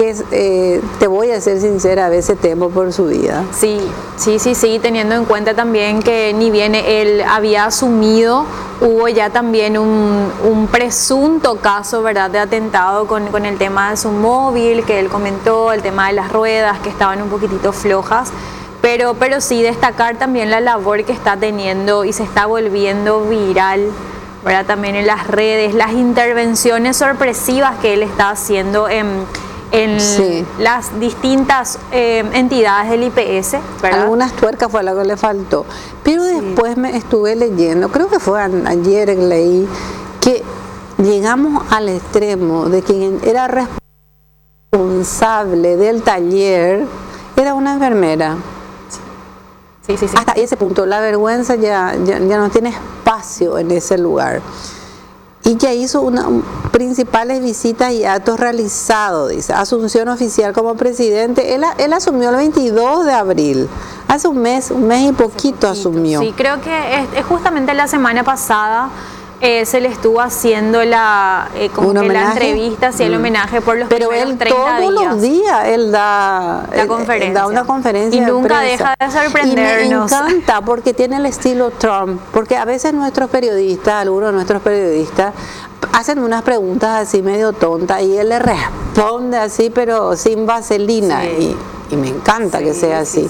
que te voy a ser sincera, a veces temo por su vida. Sí, teniendo en cuenta también que ni bien él había asumido, hubo ya también un presunto caso, ¿verdad?, de atentado con el tema de su móvil, que él comentó, el tema de las ruedas que estaban un poquitito flojas, pero sí destacar también la labor que está teniendo y se está volviendo viral, ¿verdad?, también en las redes, las intervenciones sorpresivas que él está haciendo en las distintas entidades del IPS, ¿verdad? Algunas tuercas fue lo que le faltó. Pero después me estuve leyendo, creo que fue ayer que leí, que llegamos al extremo de quien era responsable del taller era una enfermera. Sí. Hasta ese punto, la vergüenza ya no tiene espacio en ese lugar. Y ya hizo principales visitas y actos realizados, dice, asunción oficial como presidente. Él asumió el 22 de abril, hace un mes y poquito asumió. Sí, creo que es justamente la semana pasada se le estuvo haciendo la entrevista, el homenaje por los primeros 30 días. Pero él todos los días él da una conferencia y nunca deja de sorprendernos. Y me encanta porque tiene el estilo Trump, porque a veces algunos de nuestros periodistas hacen unas preguntas así medio tontas y él le responde así pero sin vaselina y me encanta que sea así.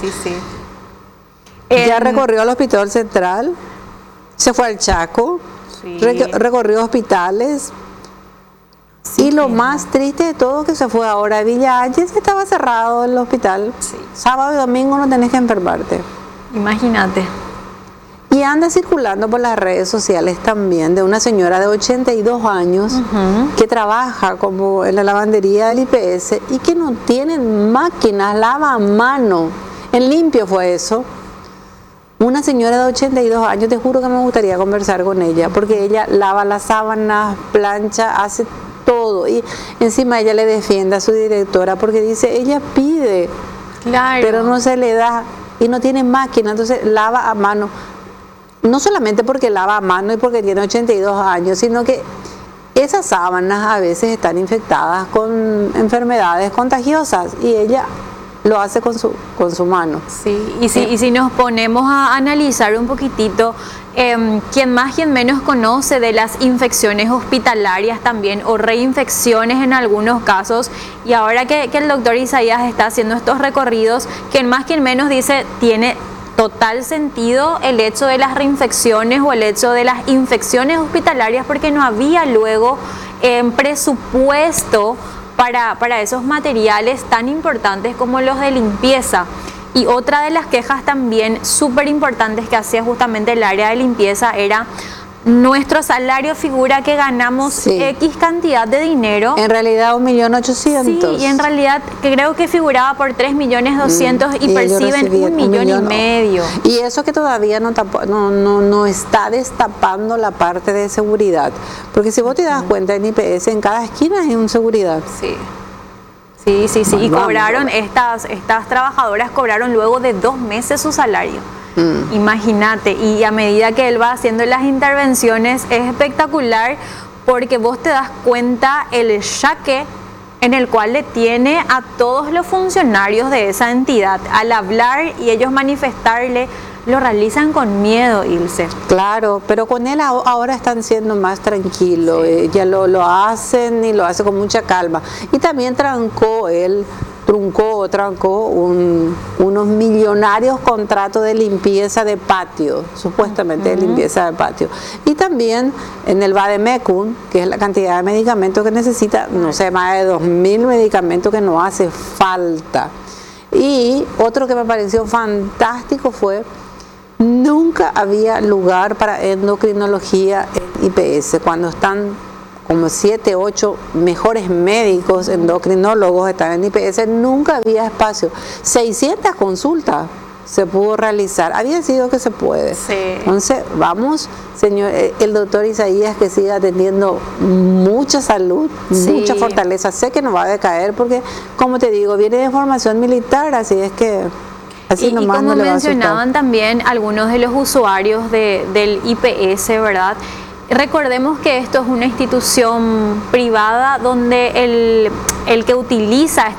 Ya recorrió el Hospital Central, se fue al Chaco. Recorrió hospitales y lo más triste de todo que se fue ahora a Villa Ayes, estaba cerrado el hospital. Sábado y domingo no tenés que enfermarte. Imagínate. Y anda circulando por las redes sociales también de una señora de 82 años que trabaja como en la lavandería del IPS y que no tiene máquinas, lava a mano. En limpio fue eso. Una señora de 82 años, te juro que me gustaría conversar con ella, porque ella lava las sábanas, plancha, hace todo. Y encima ella le defiende a su directora porque dice, ella pide, pero no se le da y no tiene máquina, entonces lava a mano. No solamente porque lava a mano y porque tiene 82 años, sino que esas sábanas a veces están infectadas con enfermedades contagiosas y ella lo hace con su mano. Y si nos ponemos a analizar un poquitito, quien más, quien menos conoce de las infecciones hospitalarias también, o reinfecciones en algunos casos, y ahora que el doctor Isaías está haciendo estos recorridos, quien más, quien menos dice, tiene total sentido el hecho de las reinfecciones o el hecho de las infecciones hospitalarias, porque no había luego presupuesto para esos materiales tan importantes como los de limpieza. Y otra de las quejas también súper importantes que hacía justamente el área de limpieza era: nuestro salario figura que ganamos X cantidad de dinero. En realidad 1.800.000. Sí, y en realidad creo que figuraba por 3.200.000 y perciben 1,5 millones. Y eso que todavía no está destapando la parte de seguridad. Porque si vos te das cuenta, en IPS en cada esquina hay un seguridad. Sí. Y cobraron, estas trabajadoras cobraron luego de 2 meses su salario. Imagínate, y a medida que él va haciendo las intervenciones es espectacular, porque vos te das cuenta el jaque en el cual le tiene a todos los funcionarios de esa entidad. Al hablar y ellos manifestarle, lo realizan con miedo, Ilse. Claro, pero con él ahora están siendo más tranquilos, ya lo hacen y lo hacen con mucha calma. Y también truncó unos millonarios contratos de limpieza de patio, supuestamente de limpieza de patio. Y también en el Vademecum, que es la cantidad de medicamentos que necesita, no sé, más de 2.000 medicamentos que no hace falta. Y otro que me pareció fantástico fue: nunca había lugar para endocrinología en IPS, cuando están como 7, 8 mejores médicos endocrinólogos están en IPS, nunca había espacio. 600 consultas se pudo realizar, había sido que se puede. Entonces vamos, señor, el doctor Isaías, que siga teniendo mucha salud, mucha fortaleza. Sé que no va a decaer porque, como te digo, viene de formación militar, así es que así nomás como no le va a mencionaban también algunos de los usuarios del IPS, ¿verdad? Recordemos que esto es una institución privada donde el que utiliza